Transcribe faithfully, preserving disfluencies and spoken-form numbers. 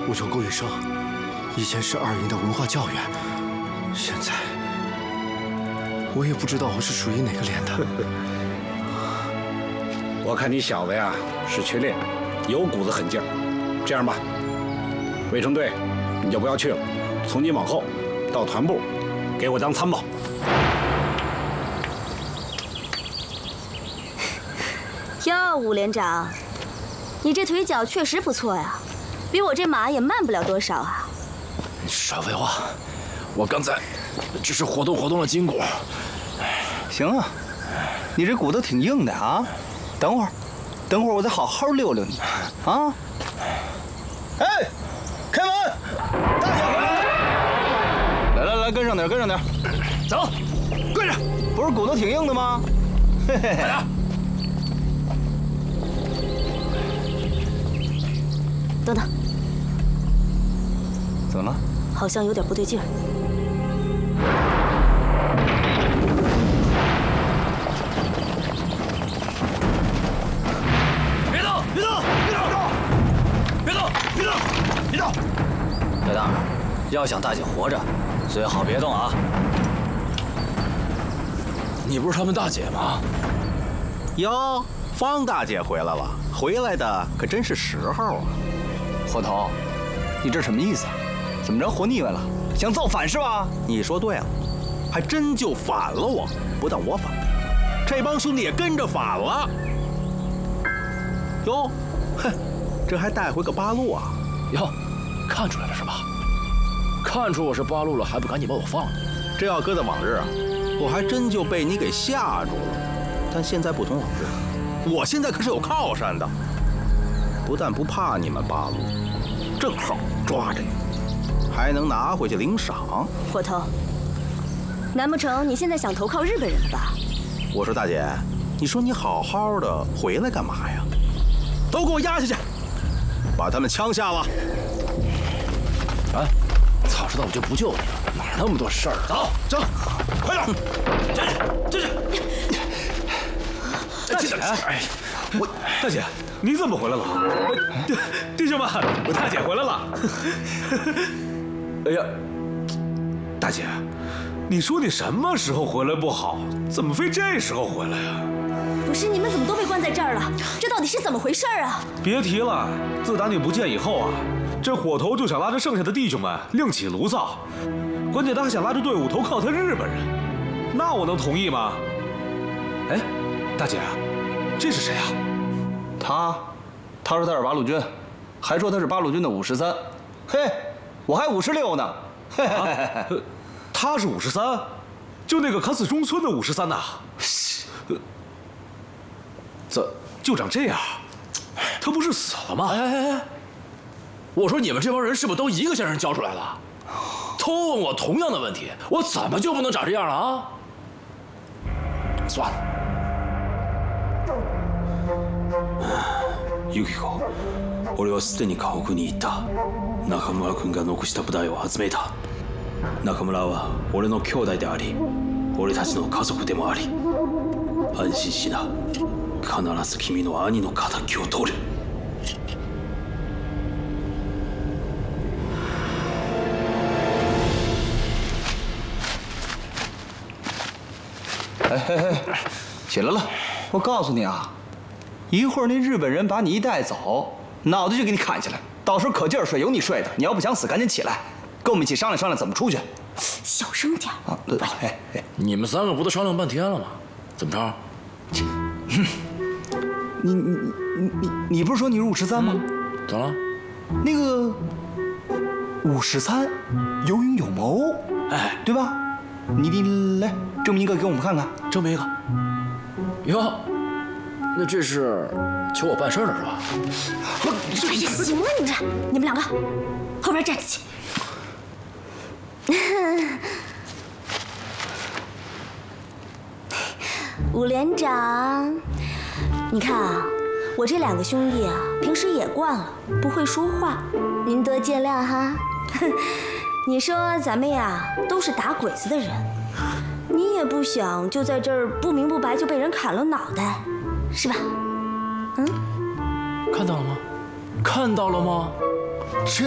我叫郭雨生，以前是二营的文化教员，现在我也不知道我是属于哪个连的。 我看你小子呀是缺练，有股子狠劲儿。这样吧，卫生队你就不要去了，从今往后到团部给我当参谋。 哟，武连长，你这腿脚确实不错呀，比我这马也慢不了多少啊。 少废话，我刚才只是活动活动了筋骨。 行啊，你这骨头挺硬的啊。等会儿，等会儿我再好好溜溜你啊。哎，开门！大姐回来了！来来来，跟上点，跟上点。 走，跪着。 不是骨头挺硬的吗？嘿嘿嘿。快点。 等等， 怎么了？ 好像有点不对劲儿。 别动！别动！别动！别动！别动！别动！别动！要想大姐活着，最好别动啊！你不是他们大姐吗？ 哟，方大姐回来了，回来的可真是时候啊！火头，你这什么意思啊？怎么着活腻歪了？想造反是吧？你说对了，还真就反了我。不但我反，这帮兄弟也跟着反了。哟，哼，这还带回个八路啊？ 哟，看出来了是吧？看出我是八路了，还不赶紧把我放了？ 这要搁在往日啊，我还真就被你给吓住了。但现在不同往日，我现在可是有靠山的，不但不怕你们八路，正好抓着你，还能拿回去领赏。 火头，难不成你现在想投靠日本人了吧？ 我说大姐，你说你好好的回来干嘛呀？都给我压下去，把他们枪下了。 啊！早知道我就不救你了，哪那么多事儿？走走，快点，进去进去。 大姐，哎，我大姐，你怎么回来了？弟弟兄们，我大姐回来了。哎呀，大姐，你说你什么时候回来不好，怎么非这时候回来呀？ 不是，你们怎么都被关在这儿了？这到底是怎么回事啊？ 别提了，自打你不见以后啊，这火头就想拉着剩下的弟兄们另起炉灶，关键他还想拉着队伍投靠他日本人，那我能同意吗？哎，大姐，这是谁啊？ 他，他说他是八路军，还说他是八路军的五十三。嘿，我还五十六呢。嘿嘿嘿嘿嘿， 他是五十三，就那个砍死中村的五十三呐。怎就长这样？他不是死了吗？ 哎哎哎！我说你们这帮人是不是都一个先生教出来的？都问我同样的问题，我怎么就不能长这样了啊？算了。 ユキコ、俺はすでに河北に行った。中村君が残した部隊を集めた。中村は俺の兄弟であり、俺たちの家族でもあり。安心しな。必ず君の兄の敵を取る。 哎哎哎，起来了！我告诉你啊，一会儿那日本人把你一带走，脑袋就给你砍下来，到时候可劲儿睡，有你睡的。你要不想死，赶紧起来，跟我们一起商量商量怎么出去。 小声点啊！对，哎哎， 你们三个不都商量半天了吗？怎么着？ 你你你你你不是说你是五十三吗？ 嗯、怎么了？ 那个五十三有勇有谋， 哎， 对吧？你你来证明一个给我们看看。 证明一个。哟，那这是求我办事的是吧？ 行了，你们这，你们两个后边站着去。武连长，你看啊，我这两个兄弟啊，平时也惯了，不会说话，您多见谅哈。你说咱们呀，都是打鬼子的人，你也不想就在这儿不明不白就被人砍了脑袋，是吧？嗯， 看到了吗？看到了吗？这。